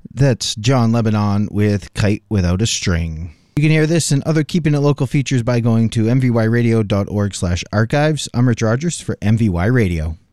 That's John Lebanon with Kite Without a String. You can hear this and other Keeping It Local features by going to mvyradio.org/archives. I'm Rich Rogers for MVY Radio.